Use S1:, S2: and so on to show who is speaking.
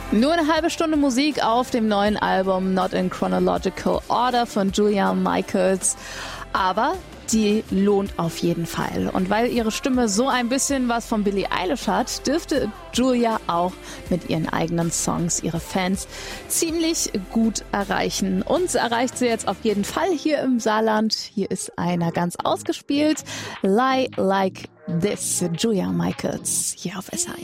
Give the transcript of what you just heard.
S1: Nur eine halbe Stunde Musik auf dem neuen Album Not in Chronological Order von Julia Michaels. Aber die lohnt auf jeden Fall. Und weil ihre Stimme so ein bisschen was von Billie Eilish hat, dürfte Julia auch mit ihren eigenen Songs ihre Fans ziemlich gut erreichen. Uns erreicht sie jetzt auf jeden Fall hier im Saarland. Hier ist einer ganz ausgespielt. Lie Like This, Julia Michaels, hier auf SH1.